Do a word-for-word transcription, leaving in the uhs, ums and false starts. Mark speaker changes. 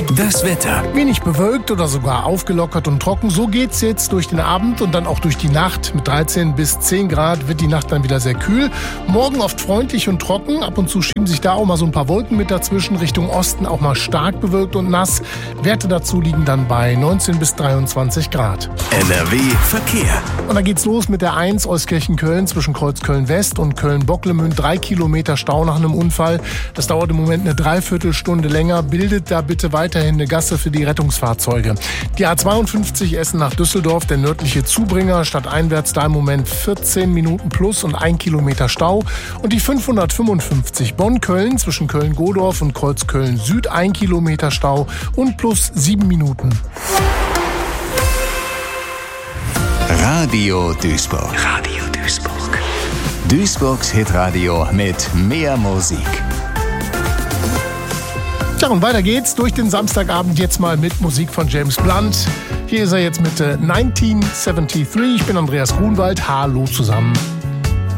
Speaker 1: Das Wetter.
Speaker 2: Wenig bewölkt oder sogar aufgelockert und trocken. So geht's jetzt durch den Abend und dann auch durch die Nacht. Mit dreizehn bis zehn Grad wird die Nacht dann wieder sehr kühl. Morgen oft freundlich und trocken. Ab und zu schieben sich da auch mal so ein paar Wolken mit dazwischen. Richtung Osten auch mal stark bewölkt und nass. Werte dazu liegen dann bei neunzehn bis dreiundzwanzig Grad.
Speaker 1: N R W Verkehr.
Speaker 2: Und dann geht's los mit der eins Euskirchen-Köln zwischen Kreuzköln-West und Köln-Bocklemünd. Drei Kilometer Stau nach einem Unfall. Das dauert im Moment eine Dreiviertelstunde länger. Bildet da bitte weiterhin eine Gasse für die Rettungsfahrzeuge. Die A zweiundfünfzig Essen nach Düsseldorf, der nördliche Zubringer, stadteinwärts da im Moment vierzehn Minuten plus und ein Kilometer Stau. Und die fünfhundertfünfundfünfzig Bonn-Köln zwischen Köln-Godorf und Kreuzköln-Süd, ein Kilometer Stau und plus sieben Minuten.
Speaker 1: Radio Duisburg. Radio Duisburg. Duisburgs Hitradio mit mehr Musik.
Speaker 2: Tja, und weiter geht's durch den Samstagabend jetzt mal mit Musik von James Blunt. Hier ist er jetzt mit äh, neunzehnhundertdreiundsiebzig. Ich bin Andreas Grunwald. Hallo zusammen.